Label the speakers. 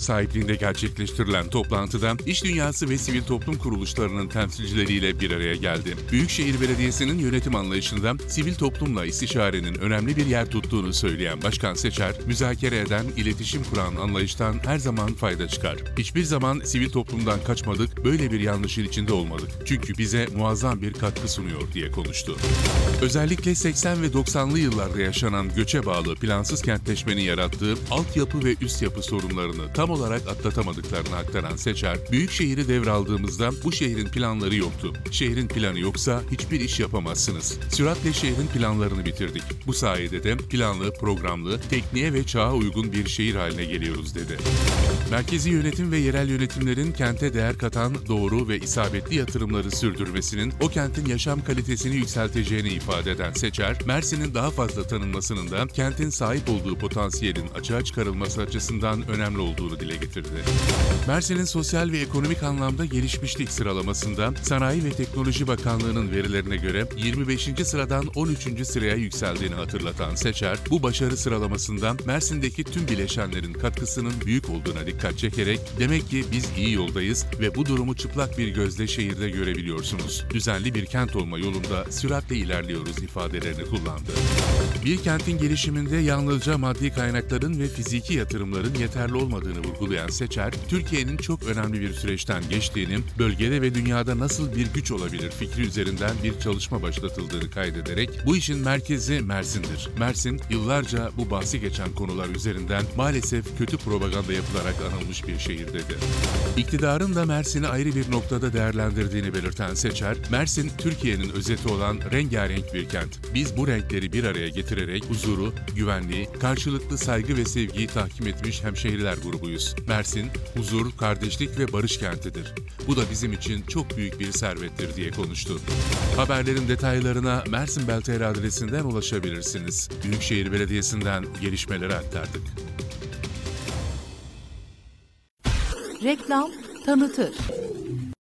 Speaker 1: sahipliğinde gerçekleştirilen toplantıda iş dünyası ve sivil toplum kuruluşlarının temsilcileriyle bir araya geldi. Büyükşehir Belediyesi'nin yönetim anlayışında sivil toplumla istişarenin önemli bir yer tuttuğunu söyleyen Başkan Seçer, müzakere eden, iletişim kuran anlayıştan her zaman fayda çıkar. Hiçbir zaman sivil toplumdan kaçmadık, böyle bir yanlışın içinde olmadık. Çünkü bize muazzam bir katkı sunuyor diye konuştu. Özellikle 80 ve 90'lı yıllarda yaşanan göçe bağlı plansız kentleşmenin yarattığı altyapı ve üst yapı sorunlarını tam olarak atlatamadıklarını aktaran Seçer, Büyükşehir'i devraldığımızda bu şehrin planları yoktu. Şehrin planı yoksa hiçbir iş yapamazsınız. Süratle şehrin planlarını bitirdik. Bu sayede de planlı, programlı, tekniğe ve çağa uygun bir şehir haline geliyoruz dedi. Merkezi yönetim ve yerel yönetimlerin kente değer katan doğru ve isabetli yatırımları sürdürmesinin o kentin yaşam kalitesini yükselteceğini ifade eden Seçer, Mersin'in daha fazla tanınmasının da kentin sahip olduğu potansiyelin açığa çıkarılması açısından önemli olduğunu dile getirdi. Mersin'in sosyal ve ekonomik anlamda gelişmişlik sıralamasında Sanayi ve Teknoloji Bakanlığı'nın verilerine göre 25. sıradan 13. sıraya yükseldiğini hatırlatan Seçer, bu başarı sıralamasında Mersin'deki tüm bileşenlerin katkısının büyük olduğuna dikkat çekerek, demek ki biz iyi yoldayız ve bu durumu çıplak bir gözle şehirde görebiliyorsunuz. Düzenli bir kent olma yolunda süratle ilerliyoruz ifadelerini kullandı. Bir kentin gelişiminde yalnızca maddi kaynakların ve fiziki yatırımların yeterli olmadığını vurgulayan Seçer, Türkiye'nin çok önemli bir süreçten geçtiğini, bölgede ve dünyada nasıl bir güç olabilir fikri üzerinden bir çalışma başlatıldığını kaydederek, bu işin merkezi Mersin'dir. Mersin, yıllarca bu bahsi geçen konular üzerinden maalesef kötü propaganda yapılarak anılmış bir şehir dedi. İktidarın da Mersin'i ayrı bir noktada değerlendirdiğini belirten Seçer, Mersin, Türkiye'nin özeti olan rengarenk bir kent. Biz bu renkleri bir araya getirerek huzuru, güvenliği, karşılıklı saygı ve sevgiyi tahkim etmiş hemşehriler grubuyuz. Mersin, huzur, kardeşlik ve barış kentidir. Bu da bizim için çok büyük bir servettir diye konuştu. Haberlerin detaylarına Mersin Bel TR adresinden ulaşabilirsiniz. Büyükşehir Belediyesi'nden gelişmeleri aktardık.
Speaker 2: Reklam tanıtır.